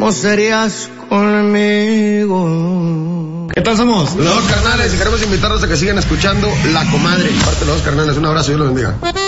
¿cómo serías conmigo? ¿Qué tal somos? Los Dos Carnales, y queremos invitarlos a que sigan escuchando La Comadre. Parte de Los Dos Carnales, un abrazo y Dios los bendiga.